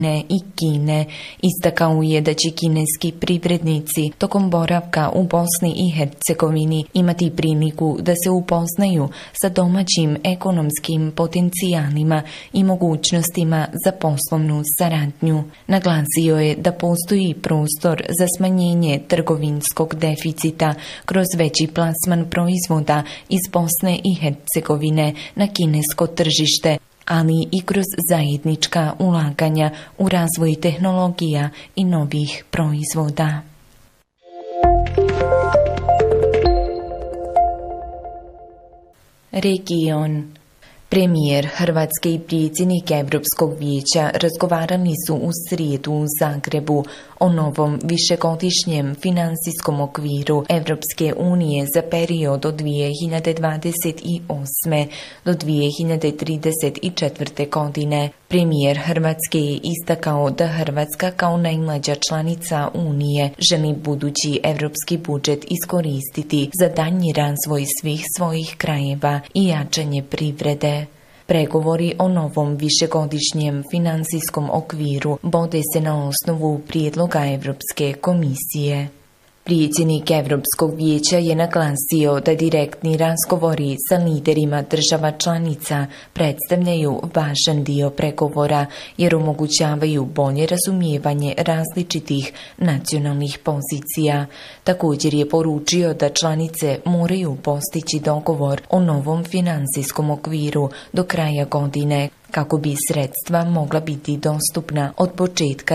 i Kine. Istakao je da će kineski privrednici tokom boravka u Bosni i Hercegovini imati priliku da se upoznaju sa domaćim ekonomskim potencijalima i mogućnostima za poslovnu saradnju. Naglasio je da postoji prostor za smanjenje trgovinskog deficita kroz veći plasman proizvoda iz Bosne i Hercegovine na kinesko tržište, ali i kroz zajednička ulaganja u razvoj tehnologija i novih proizvoda. Region. Premijer Hrvatske i predsjednik Europskog vijeća razgovarali su u srijedu u Zagrebu o novom višegodišnjem financijskom okviru Europske unije za period od 2028. do 2034. godine. Premijer Hrvatske je istakao da Hrvatska kao najmlađa članica Unije želi budući europski budžet iskoristiti za daljnji razvoj svih svojih krajeva i jačanje privrede. Pregovori o novom višegodišnjem financijskom okviru vode se na osnovu prijedloga Europske komisije. Predsjednik Europskog vijeća je naglasio da direktni razgovori sa liderima država članica predstavljaju važan dio pregovora jer omogućavaju bolje razumijevanje različitih nacionalnih pozicija. Također je poručio da članice moraju postići dogovor o novom financijskom okviru do kraja godine, kako bi sredstva mogla biti dostupna od početka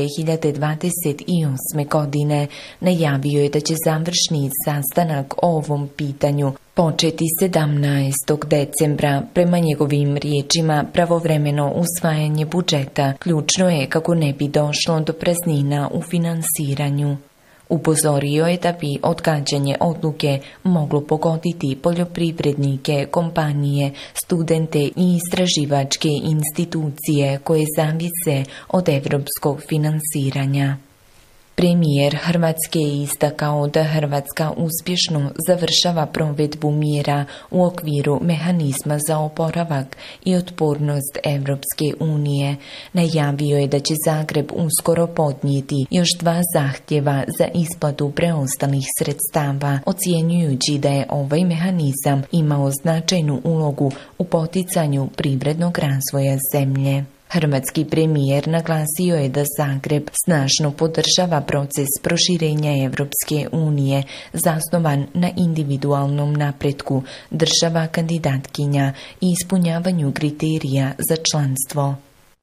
2028. godine. Najavio je da će završni sastanak o ovom pitanju početi 17. decembra. Prema njegovim riječima, pravovremeno usvajanje budžeta ključno je kako ne bi došlo do praznina u finansiranju. Upozorio je da bi odgađanje odluke moglo pogoditi poljoprivrednike, kompanije, studente i istraživačke institucije koje zavise od europskog finansiranja. Premijer Hrvatske je istakao da Hrvatska uspješno završava provedbu mjera u okviru mehanizma za oporavak i otpornost Europske unije. Najavio je da će Zagreb uskoro podnijeti još 2 zahtjeva za isplatu preostalih sredstava, ocjenjujući da je ovaj mehanizam imao značajnu ulogu u poticanju privrednog razvoja zemlje. Hrvatski premijer naglasio je da Zagreb snažno podržava proces proširenja Europske unije zasnovan na individualnom napretku država kandidatkinja i ispunjavanju kriterija za članstvo.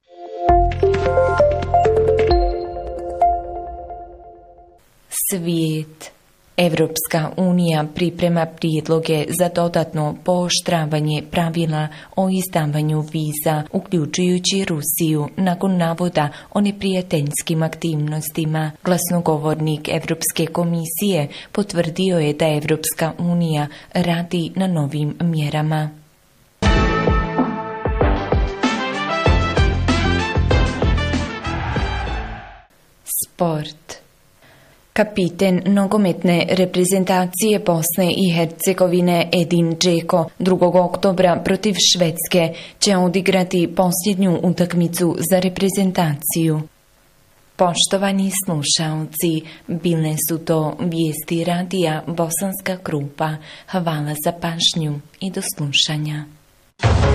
Svijet. Europska unija priprema prijedloge za dodatno pooštravanje pravila o izdavanju viza, uključujući Rusiju, nakon navoda o neprijateljskim aktivnostima. Glasnogovornik Europske komisije potvrdio je da Europska unija radi na novim mjerama. Sport. Kapiten nogometne reprezentacije Bosne i Hercegovine Edin Džeko 2. oktobra protiv Švedske će odigrati posljednju utakmicu za reprezentaciju. Poštovani slušaoci, bile su to vijesti radija Bosanska Krupa. Hvala za pažnju i do slušanja.